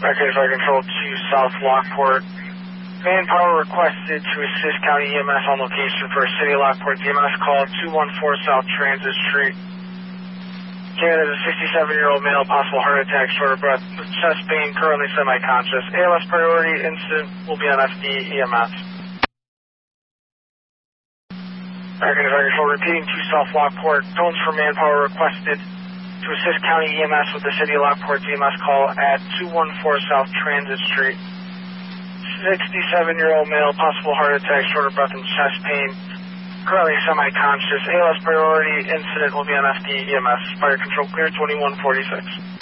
Record Fire Control 2 South Lockport. Manpower requested to assist County EMS on location for a City of Lockport EMS call 214 South Transit Street. Canada is a 67-year-old male, possible heart attack, short of breath, with chest pain, currently semi-conscious. ALS priority, incident will be on FD EMS. Record Fire Control repeating 2 South Lockport. Tones for manpower requested to assist County EMS with the City of Lockport EMS call at 214 South Transit Street. 67-year-old male, possible heart attack, short of breath and chest pain, currently semi-conscious. ALS priority, incident will be on FD EMS. Fire Control clear 2146.